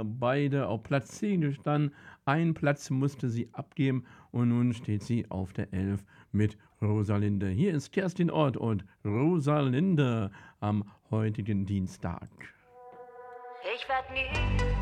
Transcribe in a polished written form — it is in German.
beide auf Platz 10 gestanden. Einen Platz musste sie abgeben und nun steht sie auf der 11 mit Rosalinde. Hier ist Kerstin Ott und Rosalinde am heutigen Dienstag. Ich werd nie